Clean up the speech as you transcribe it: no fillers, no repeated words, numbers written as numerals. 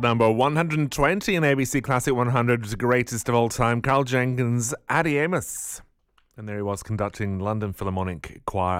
number 120 in ABC Classic 100's greatest of all time, Carl Jenkins, Addy Amos. And there he was conducting London Philharmonic Choir